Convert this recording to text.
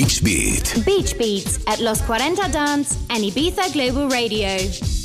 Beach Beat. Beach Beats at Los 40 Dance and Ibiza Global Radio.